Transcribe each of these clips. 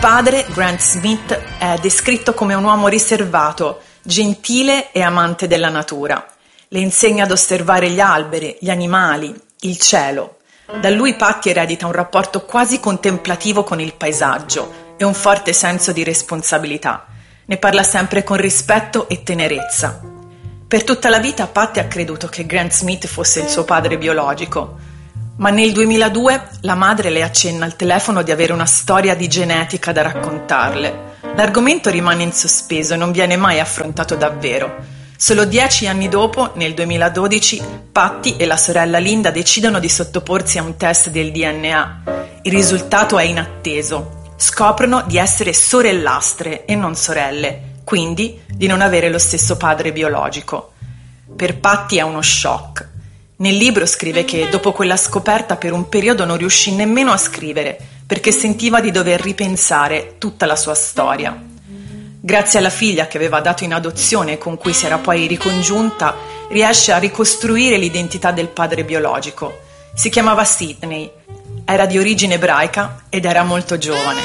padre, Grant Smith, è descritto come un uomo riservato, gentile e amante della natura. Le insegna ad osservare gli alberi, gli animali, il cielo. Da lui Patty eredita un rapporto quasi contemplativo con il paesaggio e un forte senso di responsabilità. Ne parla sempre con rispetto e tenerezza. Per tutta la vita Patty ha creduto che Grant Smith fosse il suo padre biologico, ma nel 2002 la madre le accenna al telefono di avere una storia di genetica da raccontarle. L'argomento rimane in sospeso e non viene mai affrontato davvero. Solo 10 anni dopo, nel 2012, Patty e la sorella Linda decidono di sottoporsi a un test del DNA. Il risultato è inatteso. Scoprono di essere sorellastre e non sorelle, quindi di non avere lo stesso padre biologico. Per Patty è uno shock. Nel libro scrive che dopo quella scoperta per un periodo non riuscì nemmeno a scrivere, perché sentiva di dover ripensare tutta la sua storia. Grazie alla figlia che aveva dato in adozione e con cui si era poi ricongiunta, riesce a ricostruire l'identità del padre biologico. Si chiamava Sidney, era di origine ebraica ed era molto giovane.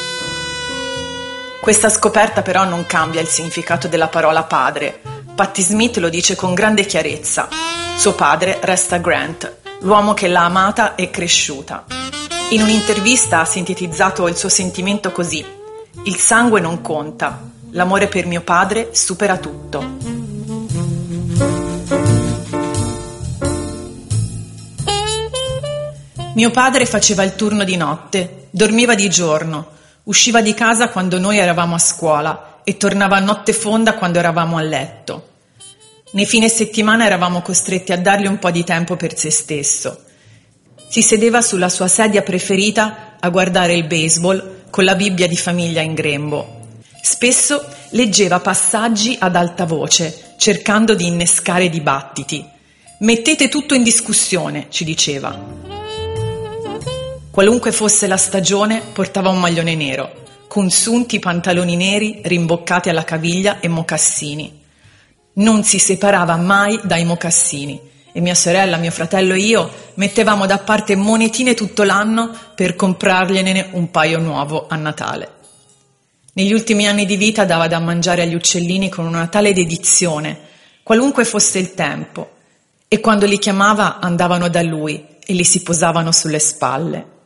Questa scoperta però non cambia il significato della parola padre. Patty Smith lo dice con grande chiarezza. Suo padre resta Grant, l'uomo che l'ha amata e cresciuta. In un'intervista ha sintetizzato il suo sentimento così: il sangue non conta, l'amore per mio padre supera tutto. Mio padre faceva il turno di notte, dormiva di giorno, usciva di casa quando noi eravamo a scuola e tornava a notte fonda quando eravamo a letto. Nei fine settimana eravamo costretti a dargli un po' di tempo per se stesso. Si sedeva sulla sua sedia preferita a guardare il baseball con la Bibbia di famiglia in grembo. Spesso leggeva passaggi ad alta voce, cercando di innescare dibattiti. Mettete tutto in discussione, ci diceva. Qualunque fosse la stagione, portava un maglione nero, consunti pantaloni neri rimboccati alla caviglia e mocassini. Non si separava mai dai mocassini e mia sorella, mio fratello e io mettevamo da parte monetine tutto l'anno per comprargliene un paio nuovo a Natale. Negli ultimi anni di vita dava da mangiare agli uccellini con una tale dedizione, qualunque fosse il tempo, e quando li chiamava andavano da lui e li si posavano sulle spalle.